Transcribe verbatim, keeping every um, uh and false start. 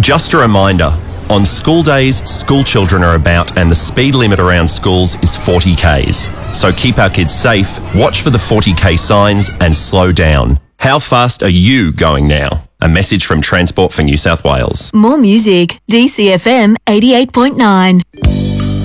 Just a reminder, on school days, school children are about and the speed limit around schools is forty kays. So keep our kids safe, watch for the forty k signs and slow down. How fast are you going now? A message from Transport for New South Wales. More music, D C F M eighty-eight point nine.